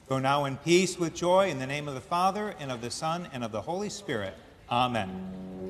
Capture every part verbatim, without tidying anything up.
Go now in peace with joy in the name of the Father, and of the Son, and of the Holy Spirit. Amen.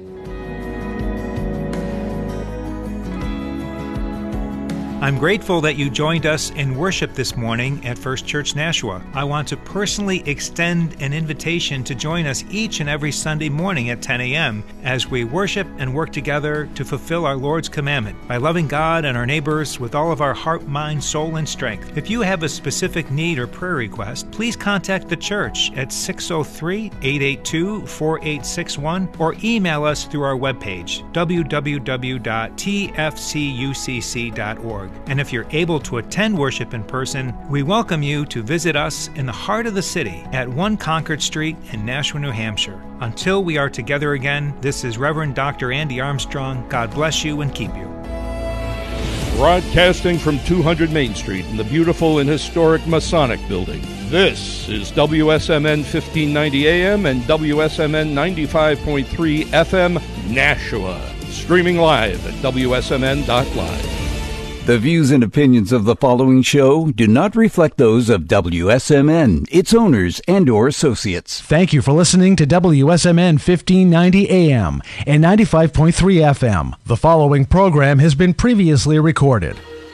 I'm grateful that you joined us in worship this morning at First Church Nashua. I want to personally extend an invitation to join us each and every Sunday morning at ten a.m. as we worship and work together to fulfill our Lord's commandment by loving God and our neighbors with all of our heart, mind, soul, and strength. If you have a specific need or prayer request, please contact the church at six oh three, eight eight two, four eight six one or email us through our webpage, w w w dot t f c u c c dot org. And if you're able to attend worship in person, we welcome you to visit us in the heart of the city at one Concord Street in Nashua, New Hampshire. Until we are together again, this is Reverend Doctor Andy Armstrong. God bless you and keep you. Broadcasting from two hundred Main Street in the beautiful and historic Masonic Building, this is W S M N fifteen ninety A M and W S M N ninety-five point three F M Nashua. Streaming live at W S M N dot live. The views and opinions of the following show do not reflect those of W S M N, its owners, and or associates. Thank you for listening to W S M N fifteen ninety A M and ninety-five point three F M. The following program has been previously recorded.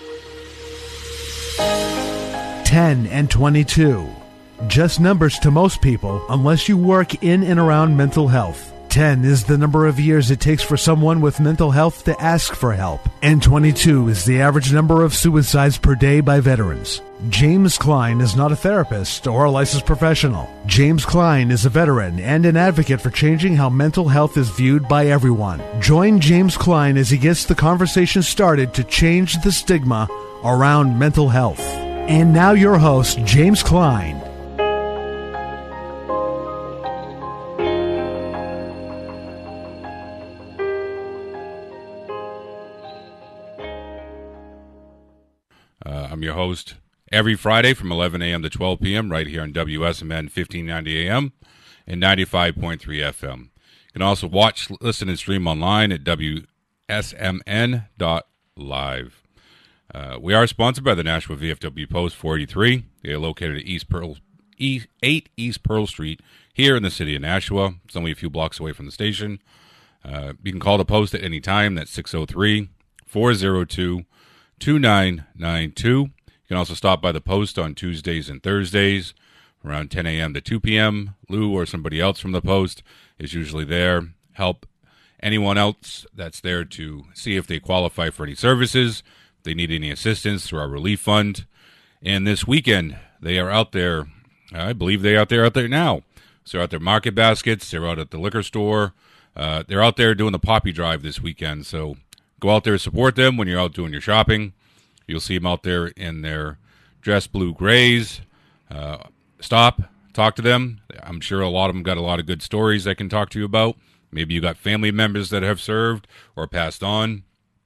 ten and twenty-two. Just numbers to most people unless you work in and around mental health. ten is the number of years it takes for someone with mental health to ask for help, and twenty-two is the average number of suicides per day by veterans. James Klein is not a therapist or a licensed professional. James Klein is a veteran and an advocate for changing how mental health is viewed by everyone. Join James Klein as he gets the conversation started to change the stigma around mental health. And now your host, James Klein. Uh, I'm your host every Friday from eleven a.m. to twelve p.m. right here on W S M N fifteen ninety A M and ninety-five point three F M. You can also watch, listen, and stream online at W S M N dot live. Uh, we are sponsored by the Nashua V F W Post four eighty-three. They are located at East Pearl, East, eight East Pearl Street here in the city of Nashua. It's only a few blocks away from the station. Uh, you can call the Post at any time. That's six oh three, four oh two, two nine nine two. You can also stop by the Post on Tuesdays and Thursdays around ten a.m. to two p.m. Lou or somebody else from the Post is usually there. Help anyone else that's there to see if they qualify for any services, if they need any assistance through our relief fund. And this weekend, they are out there, I believe they're out there out there now. So they're out there market baskets, they're out at the liquor store. Uh, they're out there doing the Poppy Drive this weekend, so go out there, support them when you're out doing your shopping. You'll see them out there in their dress blue grays. Uh, stop, talk to them. I'm sure a lot of them got a lot of good stories they can talk to you about. Maybe you got family members that have served or passed on.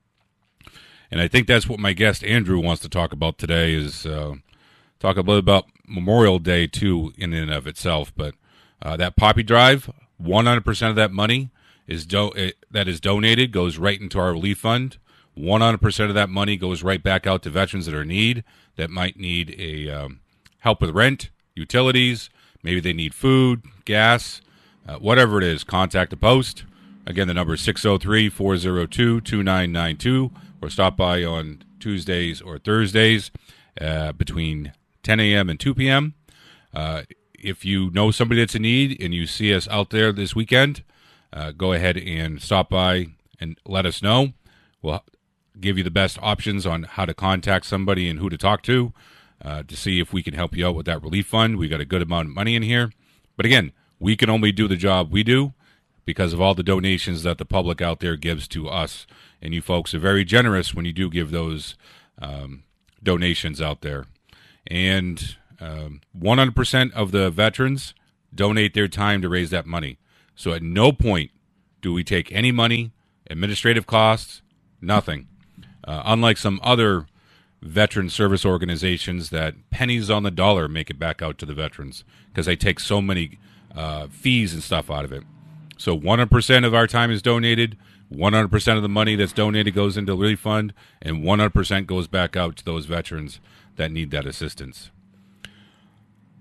And I think that's what my guest Andrew wants to talk about today is uh, talk a little about Memorial Day, too, in and of itself. But uh, that Poppy Drive, one hundred percent of that money is do- it, that is donated goes right into our relief fund. one hundred percent of that money goes right back out to veterans that are in need, that might need a um, help with rent, utilities, maybe they need food, gas, uh, whatever it is. Contact the Post. Again, the number is six oh three, four oh two, two nine nine two, or stop by on Tuesdays or Thursdays uh, between ten a.m. and two p.m. Uh, if you know somebody that's in need and you see us out there this weekend, Uh, go ahead and stop by and let us know. We'll give you the best options on how to contact somebody and who to talk to uh, to see if we can help you out with that relief fund. We got a good amount of money in here. But again, we can only do the job we do because of all the donations that the public out there gives to us. And you folks are very generous when you do give those um, donations out there. And um, one hundred percent of the veterans donate their time to raise that money. So at no point do we take any money, administrative costs, nothing. Uh, unlike some other veteran service organizations that pennies on the dollar make it back out to the veterans because they take so many uh, fees and stuff out of it. So one hundred percent of our time is donated, one hundred percent of the money that's donated goes into the relief fund, and one hundred percent goes back out to those veterans that need that assistance.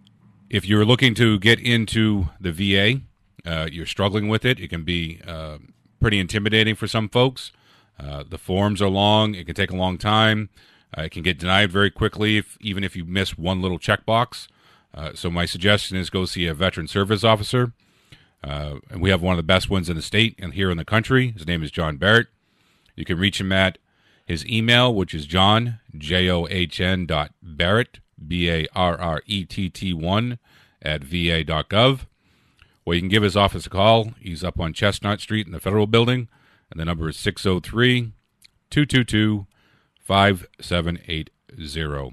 If you're looking to get into the V A, uh, you're struggling with it, it can be uh, pretty intimidating for some folks. Uh, the forms are long. It can take a long time. Uh, it can get denied very quickly, if, even if you miss one little checkbox. Uh, so my suggestion is go see a veteran service officer. Uh, and we have one of the best ones in the state and here in the country. His name is John Barrett. You can reach him at his email, which is John, J O H N dot Barrett, B A R R E T T one, at V A dot gov. Or you can give his office a call. He's up on Chestnut Street in the Federal Building, and the number is six oh three, two two two, five seven eight zero.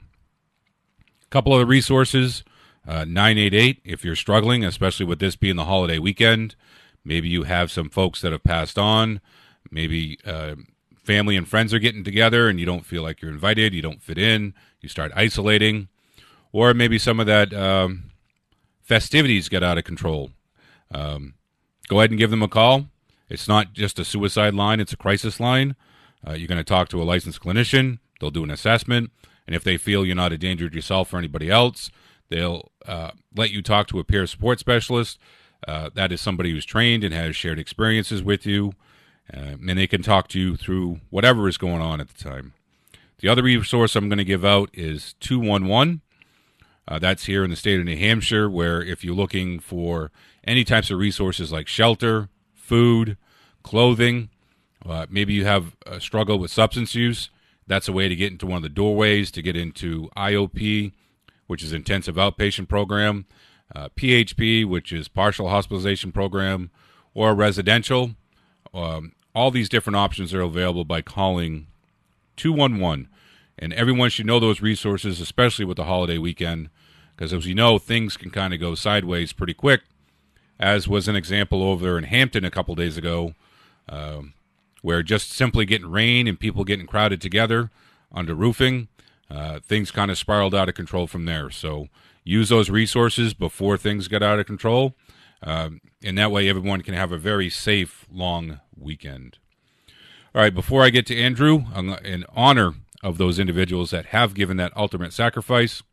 A couple other resources. Uh, nine eight eight, if you're struggling, especially with this being the holiday weekend. Maybe you have some folks that have passed on. Maybe uh, family and friends are getting together and you don't feel like you're invited. You don't fit in. You start isolating. Or maybe some of that um, festivities get out of control. Um, go ahead and give them a call. It's not just a suicide line. It's a crisis line. Uh, you're going to talk to a licensed clinician. They'll do an assessment. And if they feel you're not a danger to yourself or anybody else, they'll uh, let you talk to a peer support specialist. Uh, that is somebody who's trained and has shared experiences with you, uh, and they can talk to you through whatever is going on at the time. The other resource I'm going to give out is two one one. Uh, that's here in the state of New Hampshire, where if you're looking for any types of resources like shelter, food, clothing, uh, maybe you have a struggle with substance use, that's a way to get into one of the doorways to get into I O P, which is intensive outpatient program, uh, P H P, which is partial hospitalization program, or residential. Um, all these different options are available by calling two one one. And everyone should know those resources, especially with the holiday weekend, because as you know, things can kind of go sideways pretty quick, as was an example over there in Hampton a couple days ago, um, where just simply getting rain and people getting crowded together under roofing, Uh, things kind of spiraled out of control from there. So use those resources before things get out of control. Um, and that way everyone can have a very safe, long weekend. All right, before I get to Andrew, in honor of those individuals that have given that ultimate sacrifice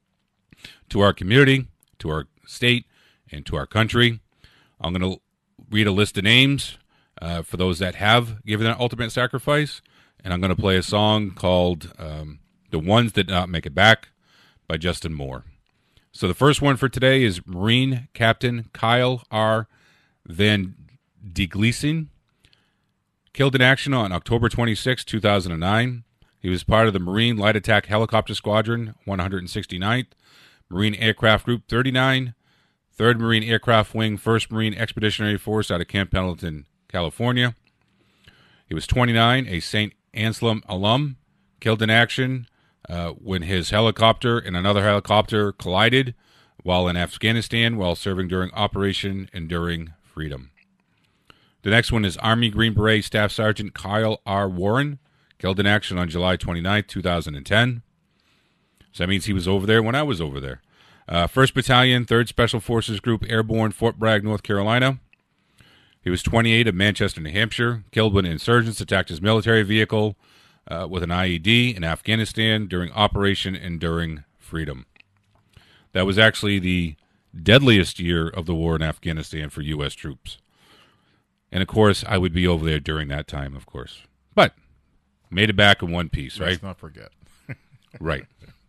to our community, to our state, and to our country, I'm going to read a list of names uh, for those that have given that ultimate sacrifice. And I'm going to play a song called Um, The Ones That Did Not Make It Back by Justin Moore. So the first one for today is Marine Captain Kyle R. Van de Gleeson, killed in action on October twenty-sixth, two thousand nine. He was part of the Marine Light Attack Helicopter Squadron, one hundred sixty-ninth, Marine Aircraft Group thirty-nine, third Marine Aircraft Wing, first Marine Expeditionary Force out of Camp Pendleton, California. He was twenty-nine, a Saint Anselm alum, killed in action uh, when his helicopter and another helicopter collided while in Afghanistan while serving during Operation Enduring Freedom. The next one is Army Green Beret Staff Sergeant Kyle R. Warren, killed in action on July twenty-ninth, two thousand ten. So that means he was over there when I was over there. Uh, first Battalion, third Special Forces Group, Airborne, Fort Bragg, North Carolina. He was twenty-eight of Manchester, New Hampshire, killed when insurgents attacked his military vehicle uh, with an I E D in Afghanistan during Operation Enduring Freedom. That was actually the deadliest year of the war in Afghanistan for U S troops. And, of course, I would be over there during that time, of course. But made it back in one piece, right? Let's not forget. Right.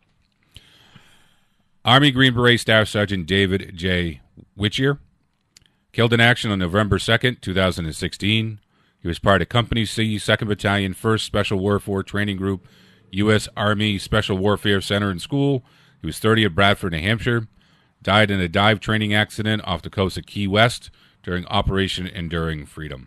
Army Green Beret Staff Sergeant David J. Witchier, killed in action on November second, two thousand sixteen. He was part of Company C, second Battalion, first Special Warfare Training Group, U S Army Special Warfare Center and School. He was thirty at Bradford, New Hampshire. Died in a dive training accident off the coast of Key West during Operation Enduring Freedom.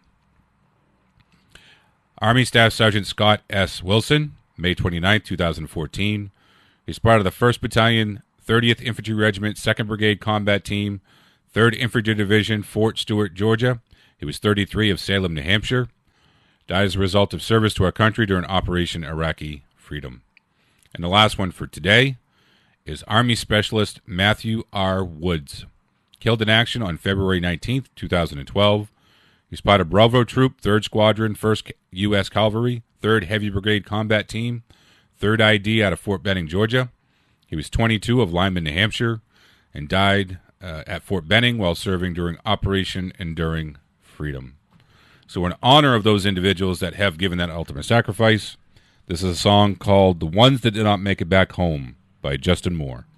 Army Staff Sergeant Scott S. Wilson, May twenty-ninth, two thousand fourteen. He's part of the first Battalion, thirtieth Infantry Regiment, second Brigade Combat Team, third Infantry Division, Fort Stewart, Georgia. He was thirty-three of Salem, New Hampshire. Died as a result of service to our country during Operation Iraqi Freedom. And the last one for today is Army Specialist Matthew R. Woods, killed in action on February nineteenth, two thousand twelve. He's part of Bravo Troop, third Squadron, first U S Cavalry, third Heavy Brigade Combat Team, third I D out of Fort Benning, Georgia. He was twenty-two of Lyman, New Hampshire. and died uh, at Fort Benning while serving during Operation Enduring Freedom. So in honor of those individuals that have given that ultimate sacrifice, this is a song called The Ones That Did Not Make It Back Home by Justin Moore.